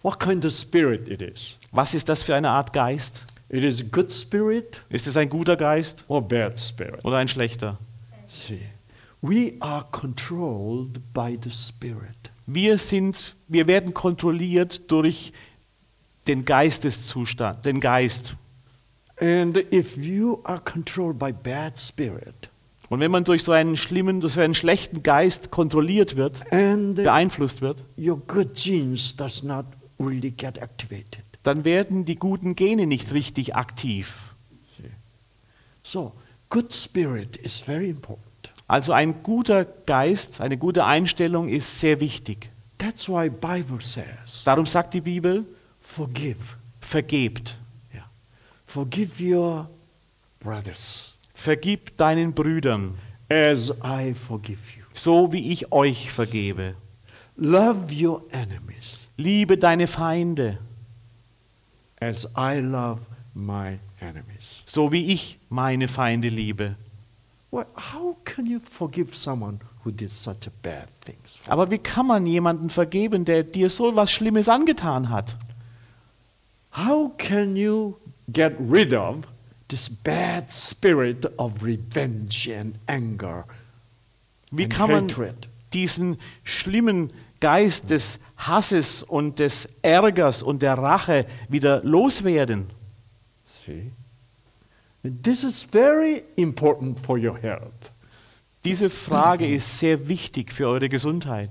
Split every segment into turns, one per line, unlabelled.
what kind of spirit it is.
Was ist das für eine Art Geist?
It is a good spirit
Ist es ein guter Geist
or bad spirit.
oder ein schlechter?
See, we are controlled by the spirit.
Wir werden kontrolliert durch den Geisteszustand, den Geist.
And if you are controlled by bad spirit,
Und wenn man durch so einen schlechten Geist kontrolliert wird,
and
beeinflusst wird,
your good genes does not really get activated.
dann werden die guten Gene nicht richtig aktiv.
So, good spirit is very important.
Also ein guter Geist, eine gute Einstellung ist sehr wichtig.
That's why Bible says,
Darum sagt die Bibel,
forgive.
vergebt.
Yeah. Forgive your brothers
Vergib deinen Brüdern,
as I forgive you.
so wie ich euch vergebe.
Love your enemies
Liebe deine Feinde,
as I love my enemies.
so wie ich meine Feinde liebe.
Well, how can you forgive someone who did such a bad things?
Aber wie kann man jemanden vergeben, der dir so was Schlimmes angetan hat?
How can you get rid of this bad spirit of revenge and anger
Wie
and
kann man
hatred?
diesen schlimmen Geist des Hasses und des Ärgers und der Rache wieder loswerden?
See? This is very important for your health.
Diese Frage ist sehr wichtig für eure Gesundheit.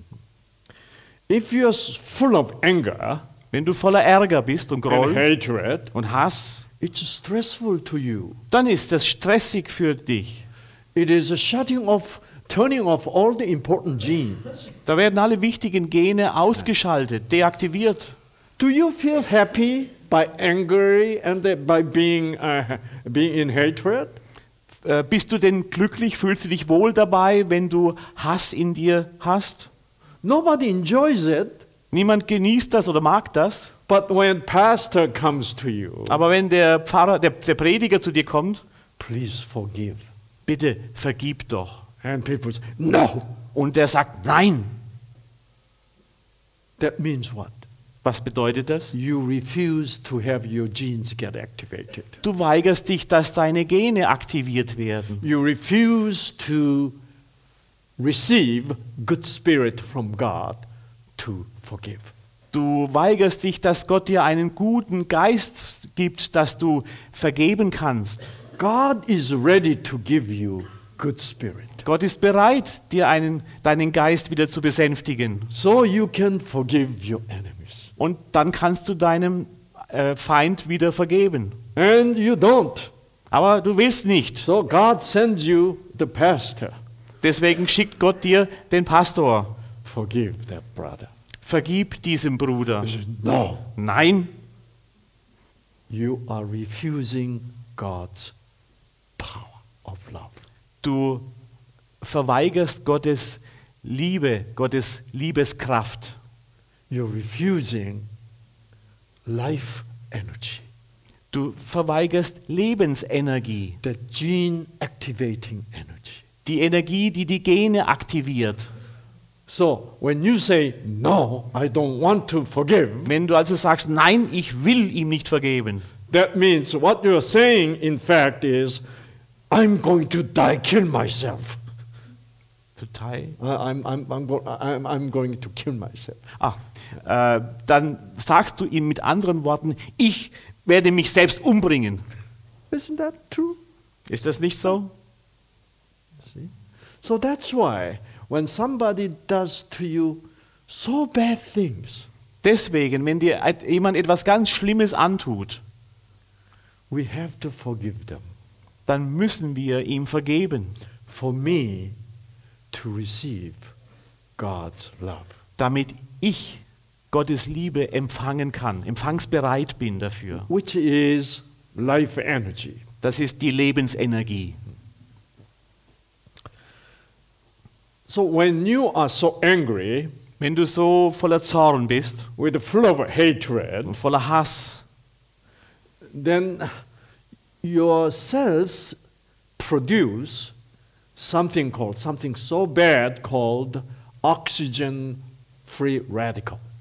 If you're full of anger
Wenn du voller Ärger bist und
and
Groll
hatred,
und Hass,
it's stressful to you.
dann ist das stressig für dich.
It is a turning off all the important genes.
Da werden alle wichtigen Gene ausgeschaltet, deaktiviert.
Do you feel happy by angry and by being in hatred?
Bist du denn glücklich, fühlst du dich wohl dabei, wenn du Hass in dir hast?
Nobody enjoys it,
Niemand genießt das oder mag das.
but when pastor comes to you,
Aber wenn der Pfarrer, der Prediger zu dir kommt,
please forgive.
bitte vergib doch.
And people say, no.
Und der sagt nein.
That means what?
Was bedeutet das?
You refuse to have your genes get activated.
Du weigerst dich, dass deine Gene aktiviert werden.
You refuse to receive good spirit from God to forgive.
Du weigerst dich, dass Gott dir einen guten Geist gibt, dass du vergeben kannst.
God is ready to give you good spirit,
Gott ist bereit, dir deinen Geist wieder zu besänftigen.
so you can forgive your enemies.
Und dann kannst du deinem Feind wieder vergeben.
And you don't.
Aber du willst nicht.
So God sends you the pastor.
Deswegen schickt Gott dir den Pastor.
Forgive that brother.
Vergib diesem Bruder.
He says, no.
Nein,
You are refusing God's power of love.
du verweigerst Gottes Liebe, Gottes Liebeskraft.
You're refusing life energy,
Du verweigerst Lebensenergie,
the gene activating energy.
die Energie, die die Gene aktiviert.
So when you say, no, I don't want to forgive,
Wenn du also sagst, nein, ich will ihm nicht vergeben,
that means what you're saying, in fact, is, I'm going to die, kill myself.
total.
I'm going to kill myself.
Dann sagst du ihm mit anderen Worten, ich werde mich selbst umbringen.
Isn't that true?
Ist das nicht so?
See? So that's why when somebody does to you so bad things,
Deswegen, wenn dir jemand etwas ganz Schlimmes antut,
we have to forgive them.
dann müssen wir ihm vergeben,
For me to receive God's love.
damit ich Gottes Liebe empfangen kann, empfangsbereit bin dafür.
Which is life energy.
Das ist die Lebensenergie.
So when you are so angry,
Wenn du so voller Zorn bist
with full of hatred,
und voller Hass,
then your cells produce something so bad called oxygen-free radicals.